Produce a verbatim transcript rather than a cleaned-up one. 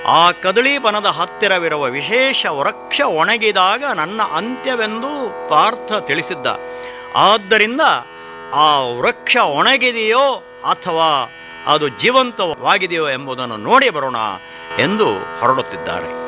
ಆ ಕದಳೀಬನದ ಹತ್ತಿರವಿರುವ ವಿಶೇಷ ವೃಕ್ಷ ಒಣಗಿದಾಗ ನನ್ನ ಅಂತ್ಯವೆಂದು ಪಾರ್ಥ ತಿಳಿಸಿದ್ದ. ಆದ್ದರಿಂದ ಆ ವೃಕ್ಷ ಒಣಗಿದೆಯೋ ಅಥವಾ ಅದು ಜೀವಂತವಾಗಿದೆಯೋ ಎಂಬುದನ್ನು ನೋಡಿ ಬರೋಣ ಎಂದು ಹೊರಡುತ್ತಿದ್ದಾರೆ.